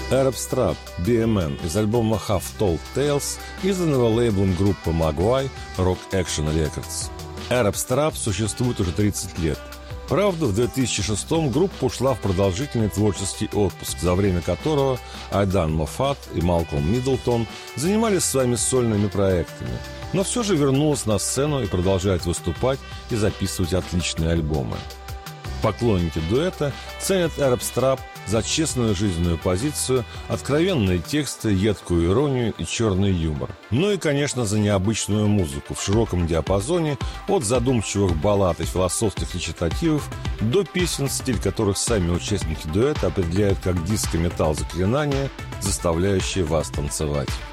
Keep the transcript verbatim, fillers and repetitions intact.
Arab Strap би эм эн из альбома Half Told Tales, изданного лейблом группы Mogwai Rock Action Records. Arab Strap существует уже тридцать лет. Правда, в две тысячи шестом группа ушла в продолжительный творческий отпуск, за время которого Айдан Моффат и Малкольм Миддлтон занимались своими сольными проектами, но все же вернулась на сцену и продолжает выступать и записывать отличные альбомы. Поклонники дуэта ценят Arab Strap за честную жизненную позицию, откровенные тексты, едкую иронию и черный юмор. Ну и, конечно, за необычную музыку в широком диапазоне от задумчивых баллад и философских речитативов до песен, стиль которых сами участники дуэта определяют как диско-металл заклинания, заставляющие вас танцевать.